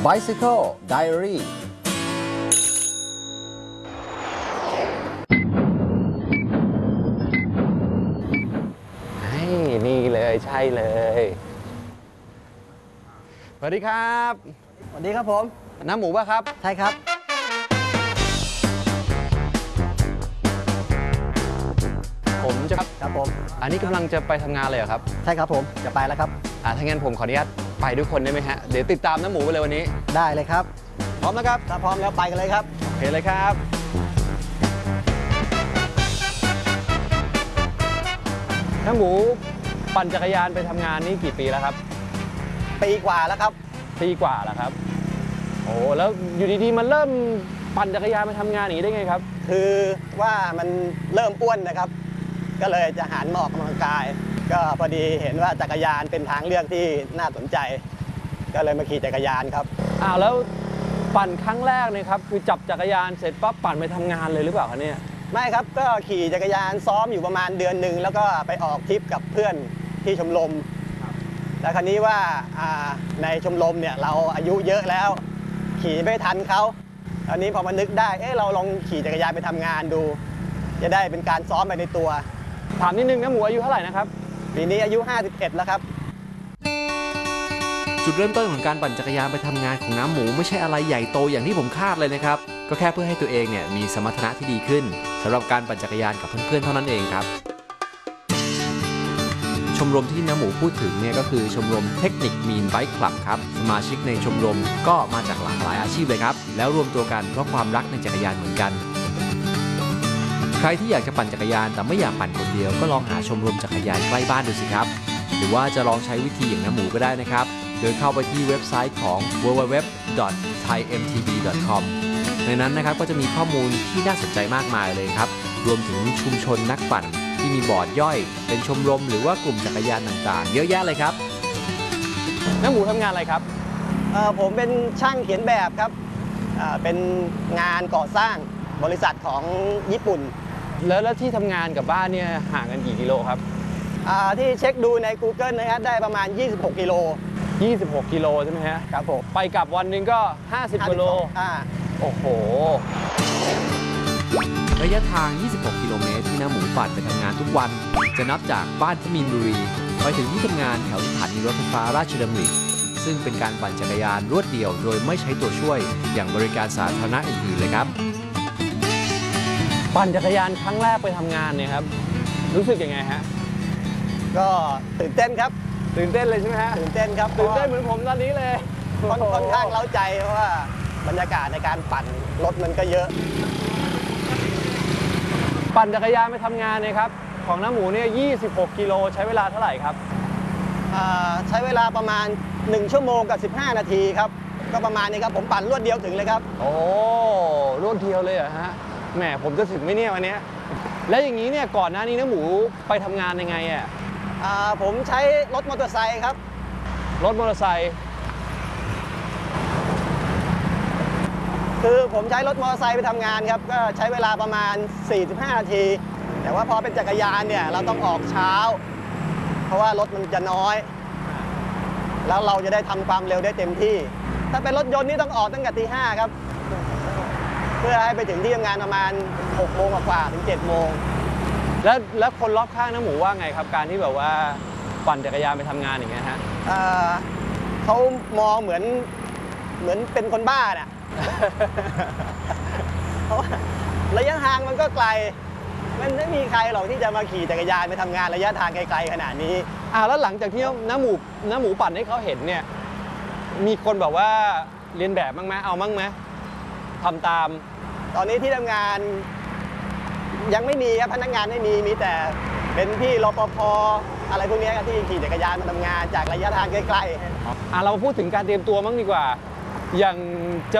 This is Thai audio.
Bicycle Diaryนี่เลยใช่เลยสวัสดีครับสวัสดีครับผมน้ำหมูป่ะครับใช่ครับผมจะครับผมอันนี้กำลังจะไปทำงานเลยเหรอครับใช่ครับผมจะไปแล้วครับถ้างั้นผมขออนุญาตไปด้วยคนได้ไหมฮะเดี๋ยวติดตามน้ำหมูไปเลยวันนี้ได้เลยครับพร้อมนะครับถ้าพร้อมแล้วไปกันเลยครับโอเคเลยครับน้ำหมูปั่นจักรยานไปทำงานนี่กี่ปีแล้วครับปีกว่าแล้วครับปีกว่าแล้วครับโอ้แล้วอยู่ดีๆมันเริ่มปั่นจักรยานไปทำงานอย่างนี้ได้ไงครับคือว่ามันเริ่มอ้วนนะครับก็เลยจะหันมาออกกำลังกายก็พอดีเห็นว่าจักรยานเป็นทางเลือกที่น่าสนใจก็เลยมาขี่จักรยานครับแล้วปั่นครั้งแรกเนี่ยครับคือจับจักรยานเสร็จปั๊บปั่นไปทำงานเลยหรือเปล่าคะเนี่ยไม่ครับก็ขี่จักรยานซ้อมอยู่ประมาณเดือนหนึ่งแล้วก็ไปออกทริปกับเพื่อนที่ชมรมแล้วคราวนี้ว่าในชมรมเนี่ยเราอายุเยอะแล้วขี่ไม่ทันเขาอันนี้พอมานึกได้เราลองขี่จักรยานไปทำงานดูจะได้เป็นการซ้อมไปในตัวถามนิดนึงนะหมูอายุเท่าไหร่นะครับปีนี้อายุ51แล้วครับจุดเริ่มต้นของการปั่นจักรยานไปทำงานของน้ำหมูไม่ใช่อะไรใหญ่โตอย่างที่ผมคาดเลยนะครับก็แค่เพื่อให้ตัวเองเนี่ยมีสมรรถนะที่ดีขึ้นสำหรับการปั่นจักรยานกับเพื่อนๆเท่านั้นเองครับชมรมที่น้ำหมูพูดถึงเนี่ยก็คือชมรมเทคนิคมีนไบค์คลับครับสมาชิกในชมรมก็มาจากหลากหลายอาชีพเลยครับแล้วรวมตัวกันเพราะความรักในจักรยานเหมือนกันใครที่อยากจะปั่นจักรยานแต่ไม่อยากปั่นคนเดียวก็ลองหาชมรมจักรยานใกล้บ้านดูสิครับหรือว่าจะลองใช้วิธีอย่างน้ำหมูก็ได้นะครับโดยเข้าไปที่เว็บไซต์ของ www.thaimtb.com ในนั้นนะครับก็จะมีข้อมูลที่น่าสนใจมากมายเลยครับรวมถึงชุมชนนักปั่นที่มีบอร์ดย่อยเป็นชมรมหรือว่ากลุ่มจักรยานต่างๆเยอะแยะเลยครับน้ำหมูทำงานอะไรครับผมเป็นช่างเขียนแบบครับเป็นงานก่อสร้างบริษัทของญี่ปุ่นแล้วที่ทำงานกับบ้านเนี่ยห่างกันกี่กิโลครับที่เช็คดูใน Google นะครับได้ประมาณ26กิโล 26กิโลใช่ไหมฮะครับผมไปกลับวันหนึ่งก็50กิโลโอ้โหระยะทาง26กิโลเมตรที่น้ำหมูปั่นไปทำงานทุกวันจะนับจากบ้านที่มีนบุรีไปถึงที่ทำงานแถวสถานีรถไฟฟ้าราชดำริซึ่งเป็นการปั่นจักรยานรวดเดียวโดยไม่ใช้ตัวช่วยอย่างบริการสาธารณะอื่นๆเลยครับปั่นจักรยานครั้งแรกไปทำงานเนี่ยครับรู้สึกยังไงฮะก็ตื่นเต้นครับตื่นเต้นเลยใช่ไหมฮะตื่นเต้นครับตื่นเต้นเหมือนผมตอนนี้เลยค่อนข้างเร้าใจเพราะว่าบรรยากาศในการปั่นรถมันก็เยอะปั่นจักรยานไปทำงานเนี่ยครับของน้ำหมูเนี่ย26กิโลใช้เวลาเท่าไหร่ครับใช้เวลาประมาณ1ชั่วโมงกับ15นาทีครับก็ประมาณนี้ครับผมปั่นรวดเดียวถึงเลยครับโอ้รวดเดียวเลยเหรอฮะแหมผมจะถึงไหมเนี่ยวันนี้แล้วอย่างนี้เนี่ยก่อนหน้านี้น้ำหมูไปทำงานยังไงผมใช้รถมอเตอร์ไซค์ครับรถมอเตอร์ไซค์คือผมใช้รถมอเตอร์ไซค์ไปทำงานครับก็ใช้เวลาประมาณ45นาทีแต่ว่าพอเป็นจักรยานเนี่ยเราต้องออกเช้าเพราะว่ารถมันจะน้อยแล้วเราจะได้ทำความเร็วได้เต็มที่ถ้าเป็นรถยนต์นี่ต้องออกตั้งแต่ตี 5ครับเพื่อให้ไปถึงที่ทำงานประมาณ6โมงกว่าถึง7โมงแล้วคนรอบข้างน้ำหมูว่าไงครับการที่แบบว่าปั่นจักรยานไปทำงานอย่างเงี้ยฮะเขามองเหมือนเป็นคนบ้าเนี่ยเพราะว่าระยะทางมันก็ไกลมันไม่มีใครหรอกที่จะมาขี่จักรยานไปทำงานระยะทางไกลๆขนาดนี้แล้วหลังจากที่น้ำหมูปั่นให้เขาเห็นเนี่ยมีคนแบบว่าเรียนแบบบ้างไหมเอาบ้างไหมทำตามตอนนี้ที่ทำงานยังไม่มีครับพนักงานไม่มีแต่เป็นพี่รปภอะไรพวกนี้ที่ขี่จักรยานมาทำงานจากระยะทางใกล้ๆเราพูดถึงการเตรียมตัวมั้งดีกว่าอย่างจะ